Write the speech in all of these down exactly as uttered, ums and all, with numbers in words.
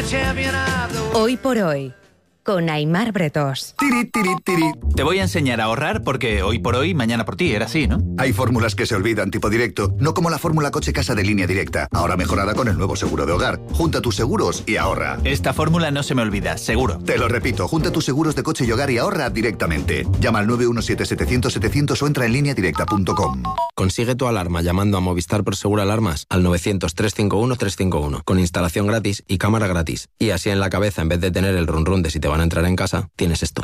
Hoy por hoy, con Aimar Bretós. Tiri, tiri, tiri. Te voy a enseñar a ahorrar porque hoy por hoy, mañana por ti, era así, ¿no? Hay fórmulas que se olvidan, tipo directo, no como la fórmula coche casa de Línea Directa, ahora mejorada con el nuevo seguro de hogar. Junta tus seguros y ahorra. Esta fórmula no se me olvida, seguro. Te lo repito, junta tus seguros de coche y hogar y ahorra directamente. Llama al nueve uno siete setecientos setecientos o entra en línea directa punto com. Consigue tu alarma llamando a Movistar Prosegur Alarmas al novecientos, trescientos cincuenta y uno, trescientos cincuenta y uno, con instalación gratis y cámara gratis. Y así en la cabeza, en vez de tener el run run de si te van a entrar en casa, tienes esto.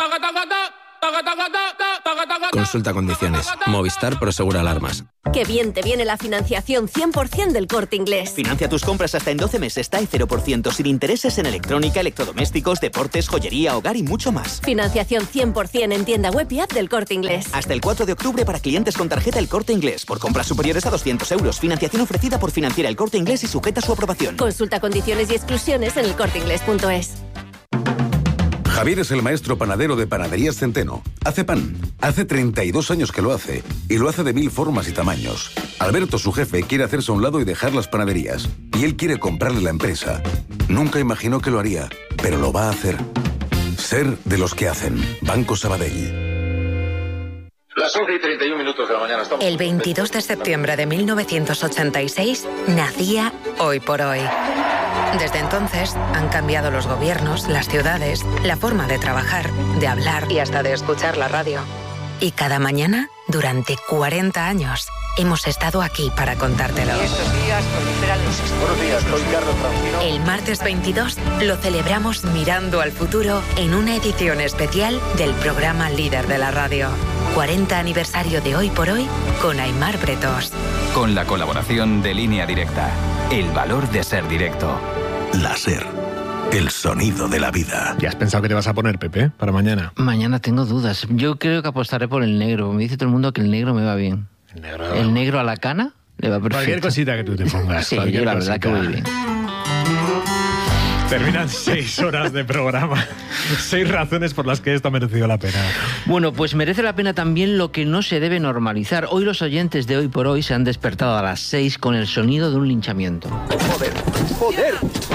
Consulta condiciones. Movistar Prosegur Alarmas. Qué bien te viene la financiación cien por ciento del Corte Inglés. Financia tus compras hasta en doce meses, T A E cero por ciento, sin intereses en electrónica, electrodomésticos, deportes, joyería, hogar y mucho más. Financiación cien por ciento en tienda web y app del Corte Inglés. Hasta el cuatro de octubre para clientes con tarjeta El Corte Inglés. Por compras superiores a doscientos euros. Financiación ofrecida por Financiera El Corte Inglés y sujeta a su aprobación. Consulta condiciones y exclusiones en el corte inglés punto es. Javier es el maestro panadero de Panaderías Centeno. Hace pan. Hace treinta y dos años que lo hace. Y lo hace de mil formas y tamaños. Alberto, su jefe, quiere hacerse a un lado y dejar las panaderías. Y él quiere comprarle la empresa. Nunca imaginó que lo haría, pero lo va a hacer. Ser de los que hacen. Banco Sabadell. Las once y treinta y un minutos de la mañana. Estamos... El veintidós de septiembre de mil novecientos ochenta y seis nacía Hoy por Hoy. Desde entonces han cambiado los gobiernos, las ciudades, la forma de trabajar, de hablar y hasta de escuchar la radio. Y cada mañana, durante cuarenta años, hemos estado aquí para contártelo. Y estos días proliferan los... Buenos días, soy Carlos Francino. El martes veintidós lo celebramos mirando al futuro en una edición especial del programa líder de la radio. cuarenta aniversario de Hoy por Hoy con Aimar Bretós. Con la colaboración de Línea Directa. El valor de ser directo. La SER. El sonido de la vida. ¿Ya has pensado que te vas a poner, Pepe, para mañana? Mañana tengo dudas. Yo creo que apostaré por el negro. Me dice todo el mundo que el negro me va bien. El negro. El negro a la cana le va perfecto. Cualquier cosita que tú te pongas. Sí, yo la verdad que voy bien. Terminan seis horas de programa. Seis razones por las que esto ha merecido la pena. Bueno, pues merece la pena también lo que no se debe normalizar. Hoy los oyentes de Hoy por Hoy se han despertado a las seis con el sonido de un linchamiento. Joder, joder.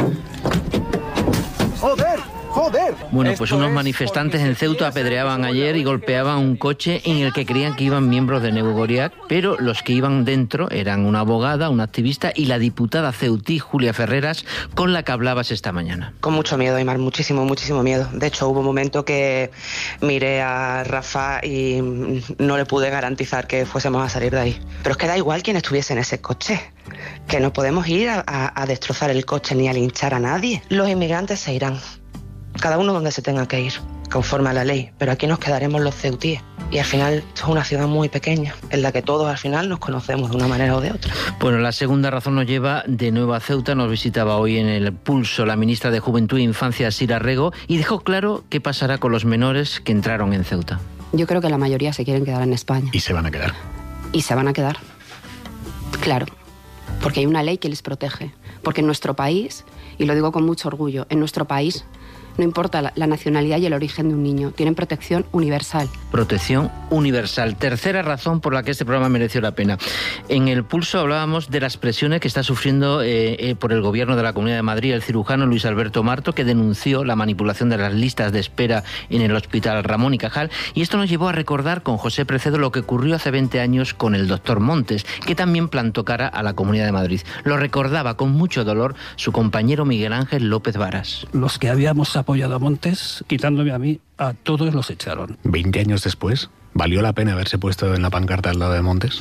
Joder, joder. Bueno, pues unos manifestantes en Ceuta apedreaban ayer y golpeaban un coche en el que creían que iban miembros de Neu Goriac, pero los que iban dentro eran una abogada, una activista y la diputada ceutí Julia Ferreras, con la que hablabas esta mañana. Con mucho miedo, Aimar, muchísimo, muchísimo miedo. De hecho, hubo un momento que miré a Rafa y no le pude garantizar que fuésemos a salir de ahí. Pero es que da igual quién estuviese en ese coche, que no podemos ir a, a, a destrozar el coche ni a linchar a nadie. Los inmigrantes se irán, cada uno donde se tenga que ir, conforme a la ley, pero aquí nos quedaremos los ceutíes. Y al final esto es una ciudad muy pequeña, en la que todos al final nos conocemos de una manera o de otra. Bueno, la segunda razón nos lleva de nuevo a Ceuta. Nos visitaba hoy en el Pulso la ministra de Juventud e Infancia, Sira Rego, y dejó claro qué pasará con los menores que entraron en Ceuta. Yo creo que la mayoría se quieren quedar en España. Y se van a quedar. Y se van a quedar. Claro, porque hay una ley que les protege. Porque en nuestro país, y lo digo con mucho orgullo, en nuestro país no importa la, la nacionalidad y el origen de un niño, tienen protección universal. Protección universal. Tercera razón por la que este programa mereció la pena. En el Pulso hablábamos de las presiones que está sufriendo eh, eh, por el gobierno de la Comunidad de Madrid el cirujano Luis Alberto Marto, que denunció la manipulación de las listas de espera en el Hospital Ramón y Cajal, y esto nos llevó a recordar con José Precedo lo que ocurrió hace veinte años con el doctor Montes, que también plantó cara a la Comunidad de Madrid. Lo recordaba con mucho dolor su compañero Miguel Ángel López Varas. Los que habíamos apoyado a Montes, quitándome a mí, a todos los echaron. Veinte años después, ¿valió la pena haberse puesto en la pancarta al lado de Montes?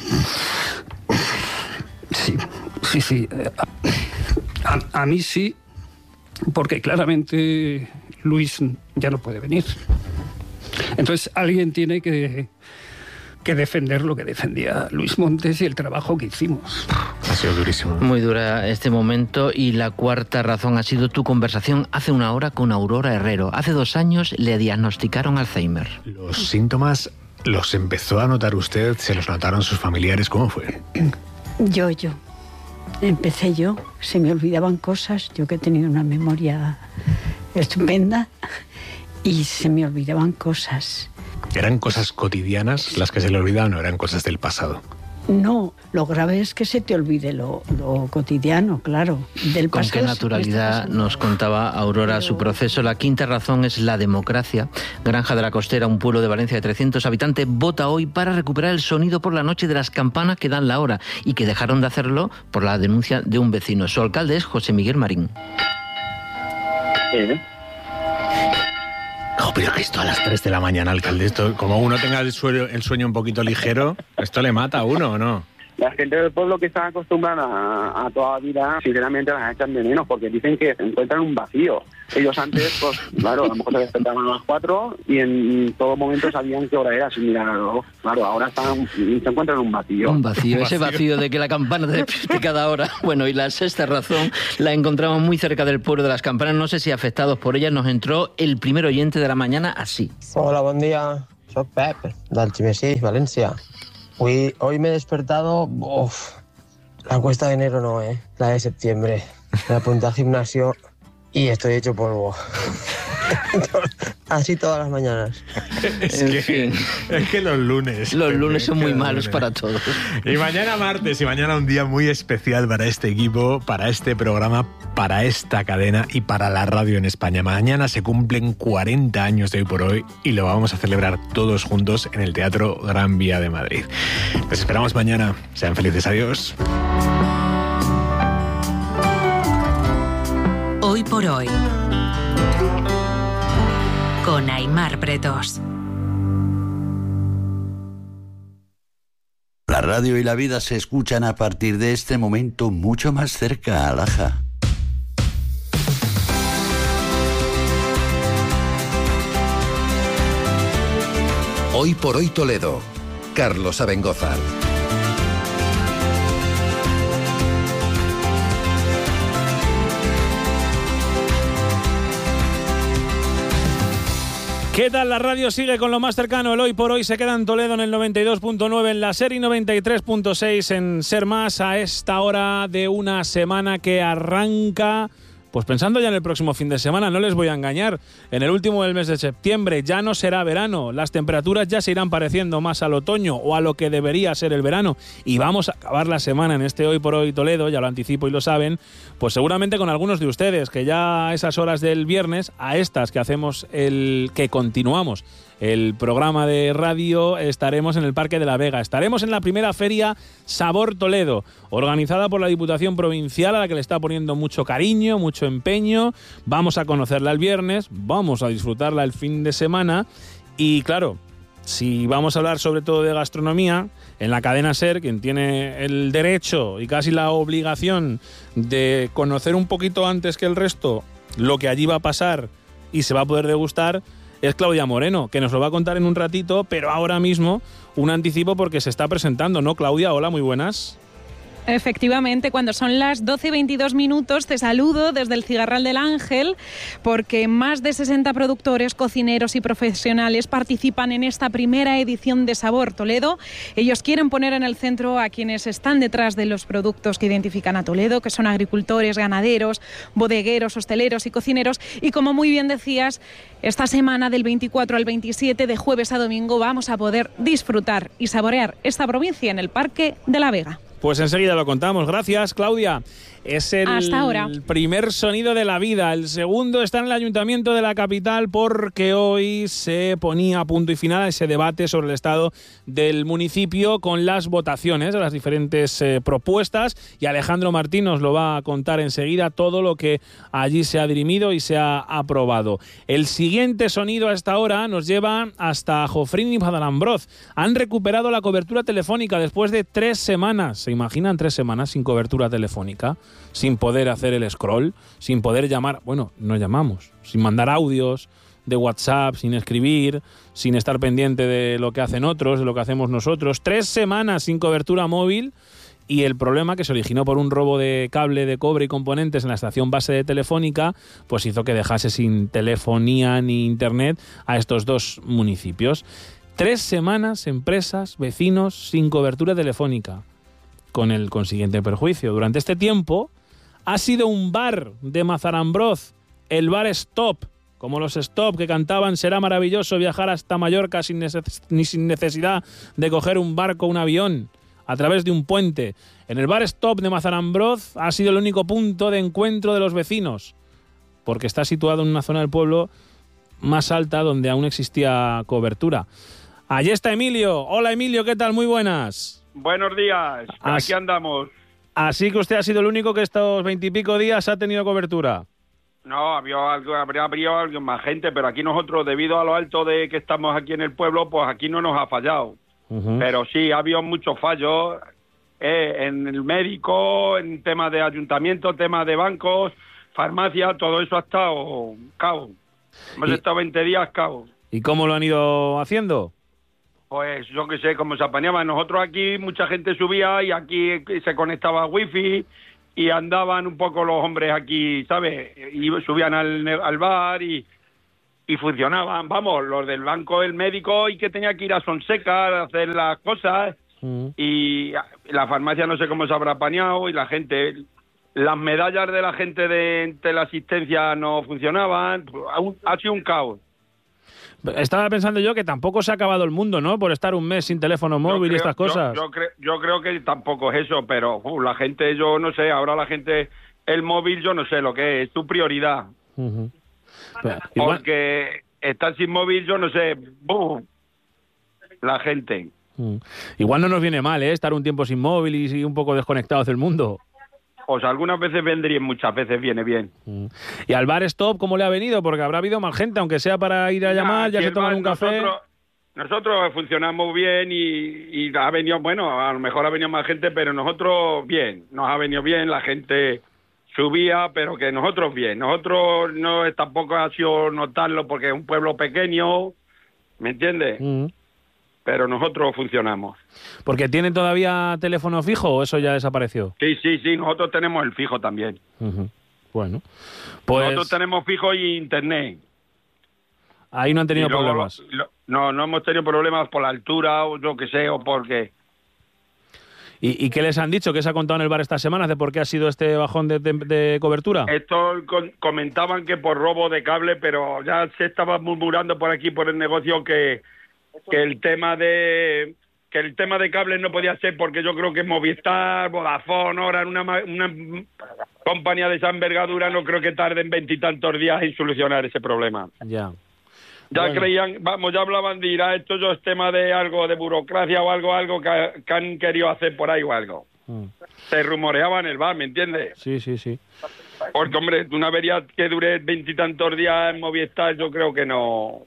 Sí, sí, sí. A, a, a mí sí, porque claramente Luis ya no puede venir. Entonces alguien tiene que, que defender lo que defendía Luis Montes y el trabajo que hicimos. Ha sido durísimo. Muy dura este momento. Y la cuarta razón ha sido tu conversación hace una hora con Aurora Herrero. Hace dos años le diagnosticaron Alzheimer. ¿Los síntomas los empezó a notar usted? ¿Se los notaron sus familiares? ¿Cómo fue? Yo, yo. Empecé yo. Se me olvidaban cosas. Yo que he tenido una memoria estupenda. Y se me olvidaban cosas. ¿Eran cosas cotidianas las que se le olvidaban o eran cosas del pasado? No, lo grave es que se te olvide lo, lo cotidiano, claro. Del Con qué naturalidad nos contaba Aurora su proceso. La quinta razón es la democracia. Granja de la Costera, un pueblo de Valencia de trescientos habitantes, vota hoy para recuperar el sonido por la noche de las campanas que dan la hora y que dejaron de hacerlo por la denuncia de un vecino. Su alcalde es José Miguel Marín. ¿Eh? No, pero que esto a las tres de la mañana, alcalde, esto, como uno tenga el sueño, el sueño un poquito ligero, ¿esto le mata a uno o no? La gente del pueblo que está acostumbrada a, a toda la vida, sinceramente las echan de menos, porque dicen que se encuentran un vacío. Ellos antes, pues claro, a lo mejor se despertaban a las cuatro y en todo momento sabían qué hora era sin mirarlo. Claro, ahora están, se encuentran un vacío. Un vacío, ese vacío de que la campana te despierte cada hora. Bueno, y la sexta razón la encontramos muy cerca del pueblo de las campanas. No sé si afectados por ellas nos entró el primer oyente de la mañana así. Hola, buen día. Soy Pep, d'Algemesí, Valencia. Hoy, hoy me he despertado, uf, la cuesta de enero no, ¿eh? La de septiembre. Me apunté al gimnasio y estoy hecho polvo. Así todas las mañanas. Es que, es que los lunes... Los lunes son muy malos lunes. para todos. Y mañana martes, y mañana un día muy especial para este equipo, para este programa, para esta cadena y para la radio en España. Mañana se cumplen cuarenta años de Hoy por Hoy y lo vamos a celebrar todos juntos en el Teatro Gran Vía de Madrid. Les esperamos mañana. Sean felices. Adiós. Hoy por Hoy, con Aimar Bretos. La radio y la vida se escuchan a partir de este momento mucho más cerca, Alaja. Hoy por Hoy Toledo, Carlos Abengozar. ¿Qué tal? La radio sigue con lo más cercano. El Hoy por Hoy se queda en Toledo en el noventa y dos punto nueve, en la SER y noventa y tres punto seis en Ser Más, a esta hora de una semana que arranca... Pues pensando ya en el próximo fin de semana, no les voy a engañar, en el último del mes de septiembre ya no será verano, las temperaturas ya se irán pareciendo más al otoño o a lo que debería ser el verano y vamos a acabar la semana en este Hoy por Hoy Toledo, ya lo anticipo y lo saben, pues seguramente con algunos de ustedes que ya a esas horas del viernes, a estas que hacemos el que continuamos el programa de radio, estaremos en el Parque de la Vega. Estaremos en la primera feria Sabor Toledo, organizada por la Diputación Provincial, a la que le está poniendo mucho cariño, mucho empeño. Vamos a conocerla el viernes, vamos a disfrutarla el fin de semana y claro, si vamos a hablar sobre todo de gastronomía, en la cadena SER, quien tiene el derecho y casi la obligación de conocer un poquito antes que el resto lo que allí va a pasar y se va a poder degustar, es Claudia Moreno, que nos lo va a contar en un ratito, pero ahora mismo un anticipo porque se está presentando, ¿no, Claudia? Hola, muy buenas. Efectivamente, cuando son las doce y veintidós minutos te saludo desde el Cigarral del Ángel porque más de sesenta productores, cocineros y profesionales participan en esta primera edición de Sabor Toledo. Ellos quieren poner en el centro a quienes están detrás de los productos que identifican a Toledo, que son agricultores, ganaderos, bodegueros, hosteleros y cocineros. Y como muy bien decías, esta semana del veinticuatro al veintisiete, de jueves a domingo, vamos a poder disfrutar y saborear esta provincia en el Parque de la Vega. Pues enseguida lo contamos. Gracias, Claudia. Es el Hasta ahora. primer sonido de la vida. El segundo está en el Ayuntamiento de la capital porque hoy se ponía a punto y final a ese debate sobre el estado del municipio con las votaciones de las diferentes eh, propuestas y Alejandro Martín nos lo va a contar enseguida todo lo que allí se ha dirimido y se ha aprobado. El siguiente sonido a esta hora nos lleva hasta Jofrín y Madalambroz. Han recuperado la cobertura telefónica después de tres semanas. ¿Se imaginan tres semanas sin cobertura telefónica? Sin poder hacer el scroll, sin poder llamar, bueno, no llamamos, sin mandar audios de WhatsApp, sin escribir, sin estar pendiente de lo que hacen otros, de lo que hacemos nosotros. Tres semanas sin cobertura móvil y el problema que se originó por un robo de cable de cobre y componentes en la estación base de Telefónica, pues hizo que dejase sin telefonía ni internet a estos dos municipios. Tres semanas, empresas, vecinos, sin cobertura telefónica, con el consiguiente perjuicio. Durante este tiempo ha sido un bar de Mazarambroz, el bar Stop, como los Stop que cantaban será maravilloso viajar hasta Mallorca sin, neces- ni sin necesidad de coger un barco o un avión. a través de un puente. En el bar Stop de Mazarambroz ha sido el único punto de encuentro de los vecinos, porque está situado en una zona del pueblo más alta donde aún existía cobertura. Allí está Emilio. Hola Emilio, ¿qué tal? Muy buenas. Buenos días, Así, aquí andamos. Así que usted ha sido el único que estos veintipico días ha tenido cobertura. No, había algo, habría habido algo más gente, pero aquí nosotros, debido a lo alto de que estamos aquí en el pueblo, pues aquí no nos ha fallado. Uh-huh. Pero sí, ha habido muchos fallos eh, en el médico, en temas de ayuntamiento, temas de bancos, farmacia, todo eso ha estado cao. Hemos ¿Y, estado veinte días cao. ¿Y cómo lo han ido haciendo? Pues yo qué sé, cómo se apañaban. Nosotros aquí mucha gente subía y aquí se conectaba a wifi y andaban un poco los hombres aquí, ¿sabes? Y subían al, al bar y, y funcionaban. Vamos, los del banco, el médico, y que tenía que ir a Sonseca a hacer las cosas. Mm. Y la farmacia no sé cómo se habrá apañado y la gente... Las medallas de la gente de, de la asistencia no funcionaban. Ha sido un caos. Estaba pensando yo que tampoco se ha acabado el mundo, ¿no? Por estar un mes sin teléfono móvil creo, y estas cosas. Yo, yo, creo, yo creo que tampoco es eso, pero uh, la gente, yo no sé, ahora la gente, el móvil yo no sé lo que es, es tu prioridad. Uh-huh. Pero, igual... Porque estar sin móvil yo no sé, uh, la gente. Uh. Igual no nos viene mal, ¿eh? Estar un tiempo sin móvil y, y un poco desconectados del mundo. O sea, algunas veces vendría, muchas veces viene bien. ¿Y al bar Stop cómo le ha venido? Porque habrá habido más gente, aunque sea para ir a llamar, ya, ya se toman un café. Nosotros, nosotros funcionamos bien y, y ha venido, bueno, a lo mejor ha venido más gente, pero nosotros bien, nos ha venido bien, la gente subía, pero que nosotros bien. Nosotros no tampoco ha sido notarlo porque es un pueblo pequeño, ¿me entiendes? Uh-huh. Pero nosotros funcionamos. ¿Porque tienen todavía teléfono fijo o eso ya desapareció? Sí, sí, sí, nosotros tenemos el fijo también. Uh-huh. Bueno, pues... Nosotros tenemos fijo y internet. Ahí no han tenido luego, problemas. Lo, no, no hemos tenido problemas por la altura o yo qué sé, o porque... ¿Y, ¿Y qué les han dicho? ¿Qué se ha contado en el bar estas semanas de por qué ha sido este bajón de, de, de cobertura? Esto con, comentaban que por robo de cable, pero ya se estaba murmurando por aquí, por el negocio, que... que el tema de que el tema de cables no podía ser porque yo creo que Movistar, Vodafone, ahora una, una compañía de esa envergadura no creo que tarden veintitantos días en solucionar ese problema. Ya. Ya bueno. creían, vamos, ya hablaban de ir a esto, yo es tema de algo de burocracia o algo, algo que, que han querido hacer por ahí o algo. Mm. Se rumoreaba en el bar, ¿me entiendes? Sí, sí, sí. Porque, hombre, una avería que dure veintitantos días en Movistar, yo creo que no...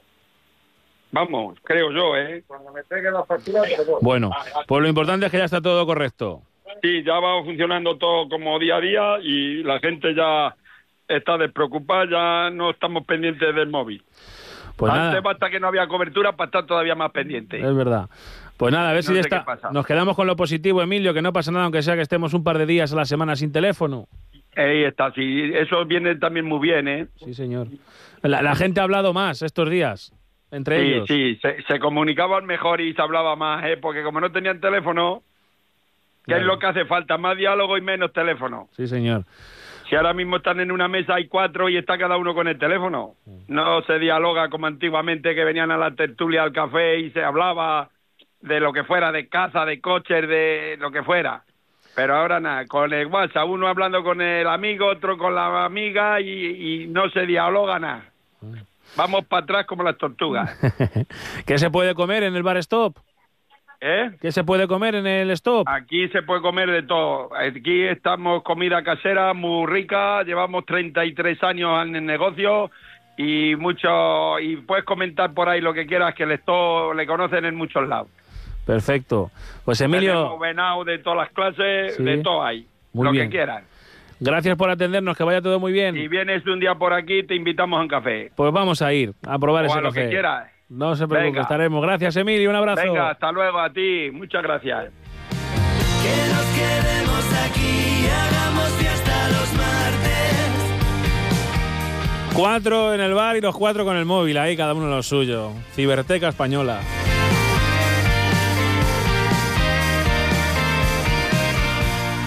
Vamos, creo yo, ¿eh? Cuando me traigan la factura... Bueno, pues lo importante es que ya está todo correcto. Sí, ya va funcionando todo como día a día y la gente ya está despreocupada, ya no estamos pendientes del móvil. Pues Antes nada. basta que no había cobertura para estar todavía más pendiente. Es verdad. Pues nada, a ver no si ya está. Nos quedamos con lo positivo, Emilio, que no pasa nada aunque sea que estemos un par de días a la semana sin teléfono. Ahí está, sí, eso viene también muy bien, ¿eh? Sí, señor. La, la gente ha hablado más estos días. Entre sí, ellos. Sí, se, se comunicaban mejor y se hablaba más, ¿eh? Porque como no tenían teléfono, ¿qué claro. es lo que hace falta? Más diálogo y menos teléfono. Sí, señor. Si ahora mismo están en una mesa, hay cuatro y está cada uno con el teléfono. No se dialoga como antiguamente, que venían a la tertulia al café y se hablaba de lo que fuera, de caza, de coches, de lo que fuera. Pero ahora nada, con el WhatsApp, uno hablando con el amigo, otro con la amiga y, y no se dialoga nada. Vamos para atrás como las tortugas. ¿Qué se puede comer en el bar Stop? ¿Eh? ¿Qué se puede comer en el Stop? Aquí se puede comer de todo. Aquí estamos comida casera muy rica. Llevamos treinta y tres años en el negocio y mucho y puedes comentar por ahí lo que quieras, que el Stop le conocen en muchos lados. Perfecto. Pues Emilio... Tenemos venado de todas las clases, sí. de todo hay. Muy lo bien. que quieran. Gracias por atendernos, que vaya todo muy bien. Si vienes un día por aquí, te invitamos a un café. Pues vamos a ir a probar o ese a lo café. que quieras. No se preocupe, Venga. estaremos. Gracias, Emilio, un abrazo. Venga, hasta luego a ti. Muchas gracias. Que nos quedemos aquí y hagamos fiesta los martes. Cuatro en el bar y los cuatro con el móvil, ahí cada uno lo suyo. Ciberteca española.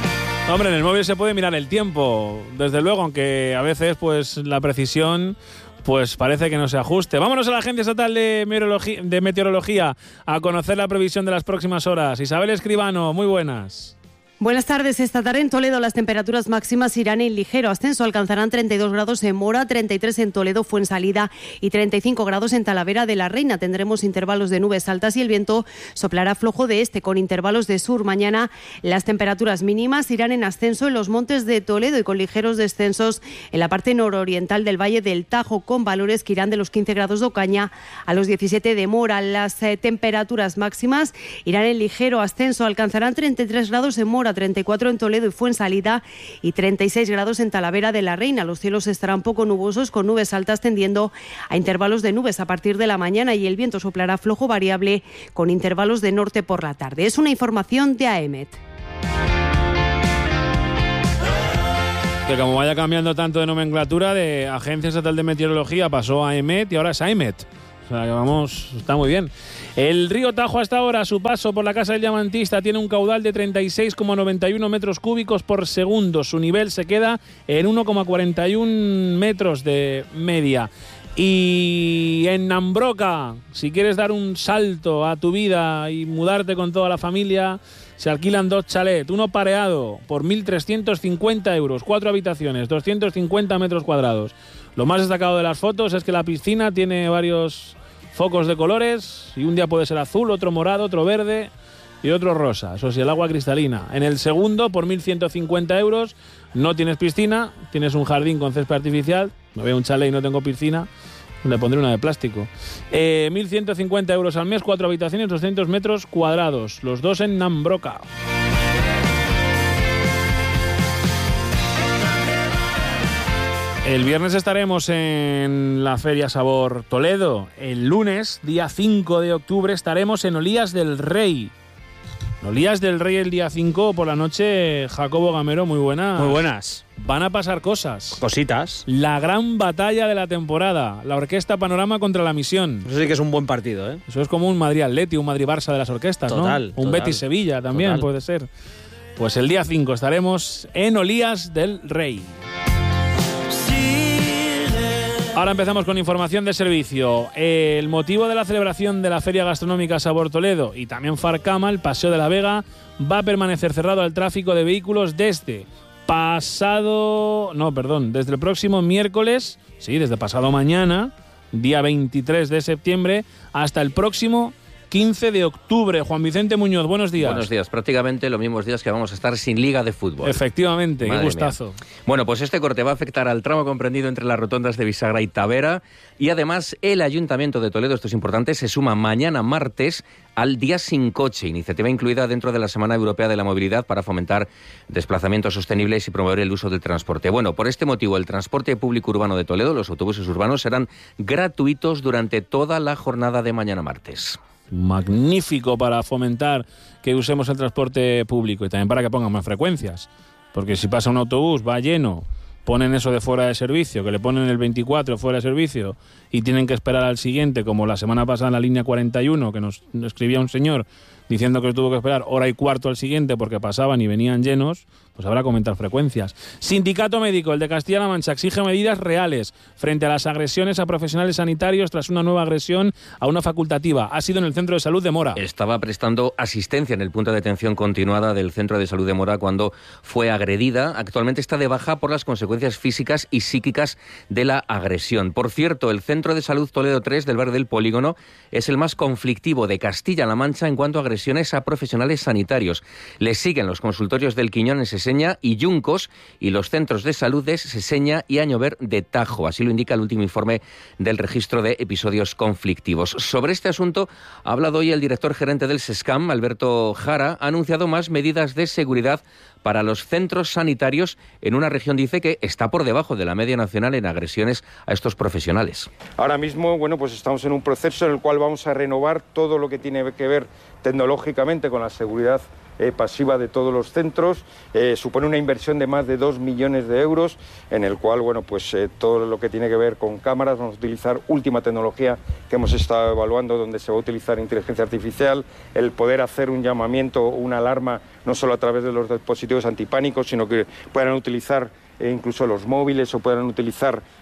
Hombre, en el móvil se puede mirar el tiempo, desde luego, aunque a veces pues la precisión pues parece que no se ajuste. Vámonos a la Agencia Estatal de Meteorología, de Meteorología a conocer la previsión de las próximas horas. Isabel Escribano, muy buenas. Buenas tardes. Esta tarde en Toledo las temperaturas máximas irán en ligero ascenso. Alcanzarán treinta y dos grados en Mora, treinta y tres en Toledo, Fuensalida y treinta y cinco grados en Talavera de la Reina. Tendremos intervalos de nubes altas y el viento soplará flojo de este con intervalos de sur. Mañana las temperaturas mínimas irán en ascenso en los montes de Toledo y con ligeros descensos en la parte nororiental del Valle del Tajo, con valores que irán de los quince grados de Ocaña a los diecisiete de Mora. Las eh, temperaturas máximas irán en ligero ascenso. Alcanzarán treinta y tres grados en Mora, treinta y cuatro en Toledo y Fuensalida y treinta y seis grados en Talavera de la Reina. Los cielos estarán poco nubosos con nubes altas tendiendo a intervalos de nubes a partir de la mañana y el viento soplará flojo variable con intervalos de norte por la tarde. Es una información de A E M E T. Que como vaya cambiando tanto de nomenclatura, de Agencia Estatal de Meteorología pasó a A E M E T y ahora es A E M E T. O sea, que vamos, está muy bien. El río Tajo hasta ahora, a su paso por la Casa del Diamantista, tiene un caudal de treinta y seis coma noventa y uno metros cúbicos por segundo. Su nivel se queda en uno coma cuarenta y uno metros de media. Y en Nambroca, si quieres dar un salto a tu vida y mudarte con toda la familia, se alquilan dos chalets, uno pareado por mil trescientos cincuenta euros, cuatro habitaciones, doscientos cincuenta metros cuadrados. Lo más destacado de las fotos es que la piscina tiene varios focos de colores y un día puede ser azul, otro morado, otro verde y otro rosa. Eso sí, el agua cristalina. En el segundo, por mil ciento cincuenta euros, no tienes piscina, tienes un jardín con césped artificial. Me veo un chalet y no tengo piscina, le pondré una de plástico. Eh, mil ciento cincuenta euros al mes, cuatro habitaciones, doscientos metros cuadrados. Los dos en Nambroca. El viernes estaremos en la Feria Sabor Toledo. El lunes, día cinco de octubre, estaremos en Olías del Rey. En Olías del Rey el día cinco por la noche, Jacobo Gamero, muy buenas. Muy buenas. Van a pasar cosas. Cositas. La gran batalla de la temporada. La Orquesta Panorama contra la Misión. Eso sí que es un buen partido, ¿eh? Eso es como un Madrid-Atleti, un Madrid-Barça de las orquestas, total, ¿no? Un total. Betis-Sevilla también Total. puede ser. Pues el día cinco estaremos en Olías del Rey. Ahora empezamos con información de servicio. El motivo de la celebración de la Feria Gastronómica Sabor Toledo y también Farcama, el Paseo de la Vega, va a permanecer cerrado al tráfico de vehículos desde pasado... No, perdón, desde el próximo miércoles, sí, desde pasado mañana, día veintitrés de septiembre, hasta el próximo quince de octubre. Juan Vicente Muñoz, buenos días. Buenos días, prácticamente los mismos días que vamos a estar sin liga de fútbol. Efectivamente, Madre qué gustazo. mía. Bueno, pues este corte va a afectar al tramo comprendido entre las rotondas de Bisagra y Tavera, y además el Ayuntamiento de Toledo, esto es importante, se suma mañana martes al Día Sin Coche, iniciativa incluida dentro de la Semana Europea de la Movilidad para fomentar desplazamientos sostenibles y promover el uso del transporte. Bueno, por este motivo el transporte público urbano de Toledo, los autobuses urbanos, serán gratuitos durante toda la jornada de mañana martes. Magnífico para fomentar que usemos el transporte público y también para que pongan más frecuencias, porque si pasa un autobús, va lleno, ponen eso de fuera de servicio, que le ponen el veinticuatro fuera de servicio y tienen que esperar al siguiente, como la semana pasada en la línea cuarenta y uno, que nos escribía un señor diciendo que tuvo que esperar hora y cuarto al siguiente porque pasaban y venían llenos, pues habrá que aumentar frecuencias. Sindicato Médico, el de Castilla-La Mancha, exige medidas reales frente a las agresiones a profesionales sanitarios tras una nueva agresión a una facultativa. Ha sido en el Centro de Salud de Mora. Estaba prestando asistencia en el punto de atención continuada del Centro de Salud de Mora cuando fue agredida. Actualmente está de baja por las consecuencias físicas y psíquicas de la agresión. Por cierto, el Centro de Salud Toledo tres del barrio del Polígono es el más conflictivo de Castilla-La Mancha en cuanto a agresiones a profesionales sanitarios. Le siguen los consultorios del Quiñón en Seseña y Yuncos y los centros de salud de Seseña y Añover de Tajo. Así lo indica el último informe del registro de episodios conflictivos. Sobre este asunto ha hablado hoy el director gerente del SESCAM, Alberto Jara. Ha anunciado más medidas de seguridad para los centros sanitarios en una región, dice, que está por debajo de la media nacional en agresiones a estos profesionales. Ahora mismo, bueno, pues estamos en un proceso en el cual vamos a renovar todo lo que tiene que ver tecnológicamente con la seguridad eh, pasiva de todos los centros. Eh, supone una inversión de más de dos millones de euros, en el cual, bueno, pues eh, todo lo que tiene que ver con cámaras, vamos a utilizar última tecnología que hemos estado evaluando, donde se va a utilizar inteligencia artificial, el poder hacer un llamamiento o una alarma no solo a través de los dispositivos antipánicos, sino que puedan utilizar eh, incluso los móviles o puedan utilizar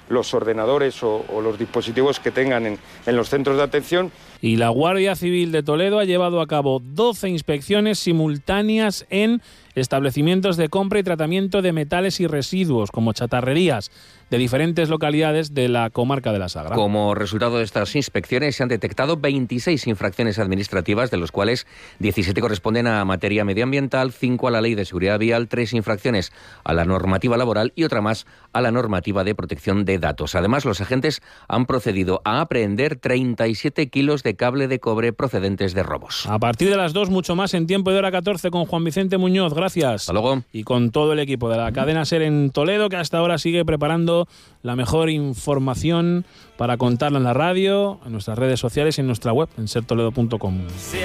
los ordenadores o, o los dispositivos que tengan en, en los centros de atención. Y la Guardia Civil de Toledo ha llevado a cabo doce inspecciones simultáneas en establecimientos de compra y tratamiento de metales y residuos, como chatarrerías, de diferentes localidades de la comarca de la Sagra. Como resultado de estas inspecciones se han detectado veintiséis infracciones administrativas, de los cuales diecisiete corresponden a materia medioambiental, cinco a la Ley de Seguridad Vial, tres infracciones a la normativa laboral y otra más a la normativa de protección de datos. Además, los agentes han procedido a apreender treinta y siete kilos de cable de cobre procedentes de robos. A partir de las dos, mucho más en Tiempo de Hora catorce con Juan Vicente Muñoz. Gracias. Hasta luego. Y con todo el equipo de la cadena SER en Toledo, que hasta ahora sigue preparando la mejor información para contarla en la radio, en nuestras redes sociales y en nuestra web, en ser toledo punto com.